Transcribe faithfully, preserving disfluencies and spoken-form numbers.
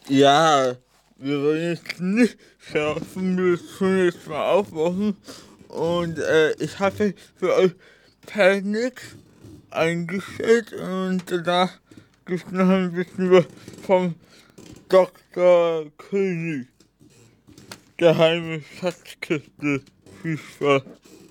Ja, wir wollen jetzt nicht schlafen, wir tun jetzt mal aufwachen. Und äh, ich hatte für euch Panik eingestellt und danach gibt es noch ein bisschen was vom Doktor König. Geheime Schatzkiste. Viel Spaß.